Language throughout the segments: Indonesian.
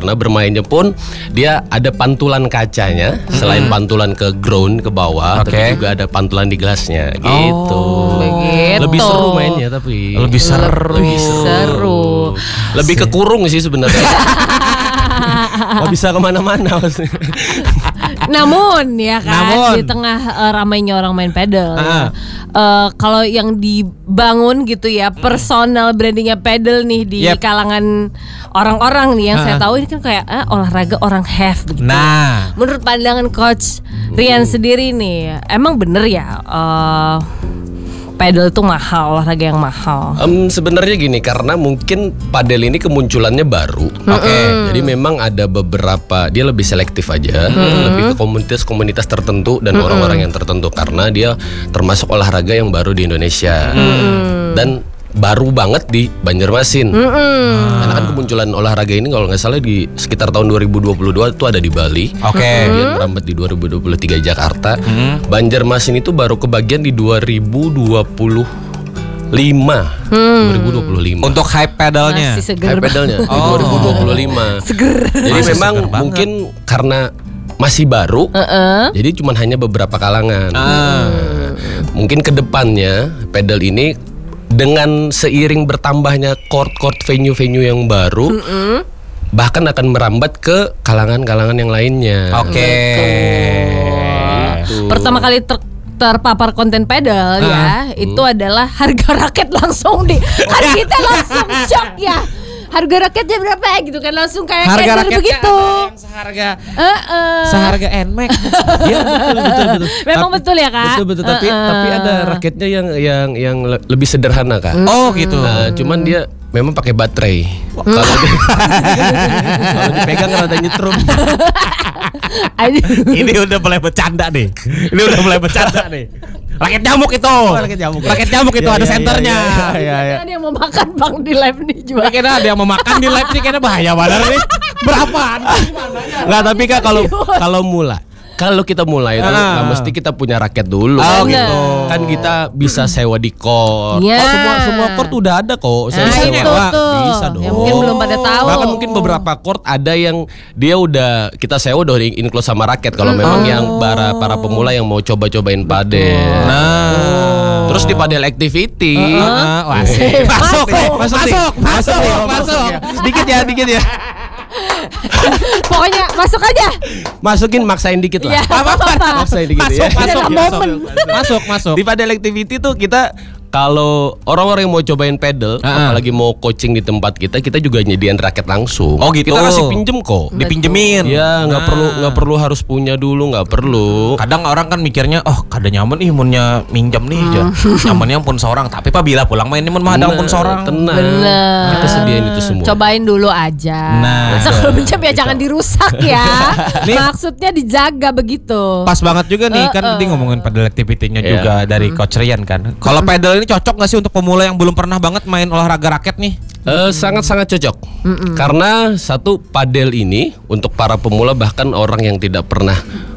karena bermainnya pun dia ada pantulan kacanya, selain pantulan ke ground ke bawah, tapi juga ada pantulan di gelasnya gitu. Begitu. Lebih seru mainnya tapi. Lebih seru. Lebih ke kurung sih sebenarnya. Gak bisa kemana-mana. Namun ya kan di tengah ramainya orang main pedal kalau yang dibangun gitu ya personal brandingnya pedal nih di kalangan orang-orang nih yang saya tahu ini kan kayak olahraga orang have begitu. Nah, Menurut pandangan Coach Rian sendiri nih, emang bener ya pedal itu mahal, olahraga yang mahal? Sebenarnya gini, karena mungkin padel ini kemunculannya baru. Jadi memang ada beberapa, dia lebih selektif aja, lebih ke komunitas-komunitas tertentu dan orang-orang yang tertentu, karena dia termasuk olahraga yang baru di Indonesia dan baru banget di Banjarmasin. Karena kan kemunculan olahraga ini kalau nggak salah di sekitar tahun 2022 itu ada di Bali. Kemudian merambat di 2023 Jakarta. Banjarmasin itu baru kebagian di 2025. untuk hype pedalnya. Masih seger Hype pedalnya di 2025. Jadi Masih memang seger banget. mungkin karena masih baru, jadi cuman hanya beberapa kalangan. Mungkin kedepannya pedal ini dengan seiring bertambahnya court venue-venue yang baru, bahkan akan merambat ke kalangan-kalangan yang lainnya. Pertama kali terpapar konten pedal ya, itu adalah harga raket langsung kan kita langsung shock ya. Harga raketnya berapa ya gitu kan, langsung kayak Harga keder raketnya begitu. ada yang seharga NMAX. Iya betul. Memang betul ya Kak. Betul tapi ada raketnya yang lebih sederhana Kak. Oh gitu. Nah, cuman dia memang pakai baterai. Kalau dipegang rada nyetrum. Ini udah mulai bercanda nih. Raket nyamuk itu. Raket nyamuk itu ada senternya. Ada yang mau makan Bang di live nih juga. Kayaknya ada yang mau makan di live nih, kayaknya bahaya banget nih. Berapaan? Nggak, tapi Kak kalau kita mulai itu nggak mesti kita punya raket dulu. Gitu. Kan kita bisa sewa di court. Iya. Semua court udah ada kok. Nah, Sewa. itu tuh. Bisa dong. Yang mungkin belum pada tahu. Bahkan mungkin beberapa court ada yang dia udah kita sewa udah include sama raket. Kalau memang yang para pemula yang mau coba-cobain padel. Terus di padel activity. Masuk. Sedikit ya. Pokoknya masuk aja. Maksain dikit lah. Ya, apa-apa. Maksain dikit ya. Masuk. Di padel activity tuh kita kalau orang-orang yang mau cobain pedal, apalagi mau coaching di tempat kita juga nyediain raket langsung. Oh gitu. Kita kasih pinjem kok. Dipinjemin. Ya nggak perlu harus punya dulu, nggak perlu. Kadang orang kan mikirnya, kada nyaman munnya minjam nih aja. Nyamannya pun seorang, tapi bila pulang main mun mah ada pun seorang. Tenang. Bener. Kita sediain itu semua. Cobain dulu aja. Nah. Masa kalau pinjam ya jangan dirusak ya. Maksudnya dijaga begitu. Pas banget juga nih kan tadi ngomongin pedal activity-nya juga dari Coach Rian kan. Kalau pedal ini cocok nggak sih untuk pemula yang belum pernah banget main olahraga raket nih? Sangat-sangat cocok. Karena satu, padel ini untuk para pemula bahkan orang yang tidak pernah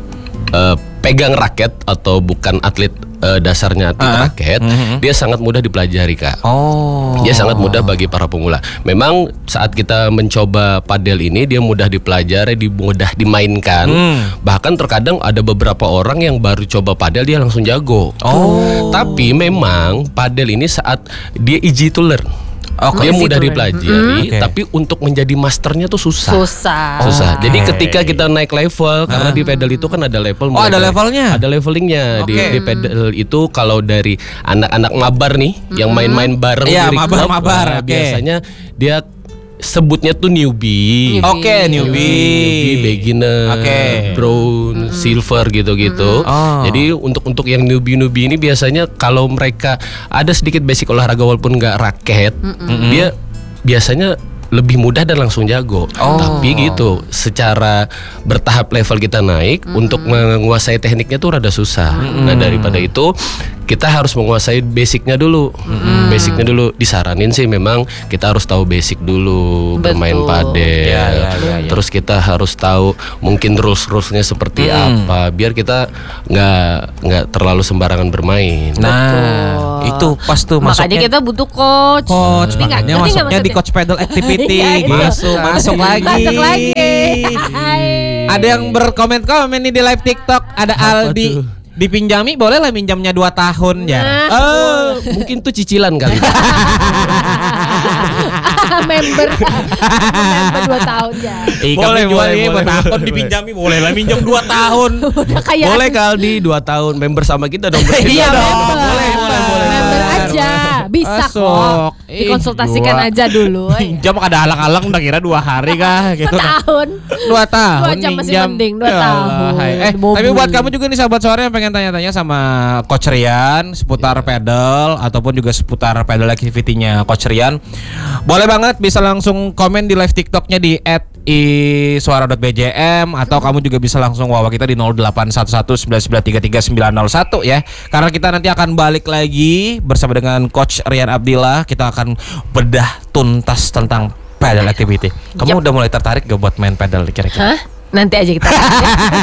pegang raket atau bukan atlet dasarnya atlet raket, dia sangat mudah dipelajari Kak. Dia sangat mudah bagi para pemula. Memang saat kita mencoba padel ini dia mudah dipelajari, mudah dimainkan. Bahkan terkadang ada beberapa orang yang baru coba padel dia langsung jago. Tapi memang padel ini saat dia easy to learn. Dia mudah dipelajari, tapi untuk menjadi masternya tuh susah. Jadi ketika kita naik level, karena di pedal itu kan ada level. Ada levelnya? Ada levelingnya. Di pedal itu kalau dari anak-anak mabar nih, yang main-main bareng dari klub, mabar. Biasanya dia sebutnya tuh newbie. Newbie, beginner, brown, silver gitu-gitu. Jadi untuk yang newbie ini biasanya kalau mereka ada sedikit basic olahraga walaupun nggak raket, dia biasanya lebih mudah dan langsung jago. Tapi gitu, secara bertahap level kita naik, untuk menguasai tekniknya tuh rada susah. Nah daripada itu kita harus menguasai basicnya dulu. Basicnya dulu disaranin sih memang kita harus tahu basic dulu bermain padel. Terus kita harus tahu mungkin rules-rulesnya seperti apa, biar kita nggak terlalu sembarangan bermain. Nah, itu pas tuh Makanya masuknya. kita butuh coach. Coach, Ngerti nggak? makanya Ngerti nggak masuknya di maksudnya? coach pedal activity. Iya, itu. Masuk lagi. Masuk lagi. Ada yang berkomen-komen nih di live TikTok. Ada Aldi. tuh? Dipinjami boleh lah, minjamnya 2 tahun ya. Mungkin tuh cicilan kali. member 2 tahun ya. Boleh, boleh. 2 tahun dipinjami boleh lah, minjam 2 tahun. Udah kayak Boleh Kaldi 2 tahun member sama kita dong. Iya dong. member. Boleh. Member aja. Bisa Masuk. kok. Dikonsultasikan Dua. aja dulu. Minjam ada alang-alang udah kira 2 hari kah gitu. 2 tahun. 2 tahun 2 jam masih minjam. mending, 2 Ya Allah, tahun. hai. Di mobil. Tapi buat kamu juga nih sahabat sore yang pengen tanya-tanya sama Coach Rian seputar pedal ataupun juga seputar pedal activity-nya Coach Rian, boleh banget bisa langsung komen di live TikTok-nya di @isuara.bjm atau kamu juga bisa langsung wawa kita di 081199333901 ya. Karena kita nanti akan balik lagi bersama dengan Coach Rian Abdillah. Kita akan bedah tuntas tentang pedal activity. Kamu udah mulai tertarik gak buat main pedal kira-kira? Hah? Nanti aja kita.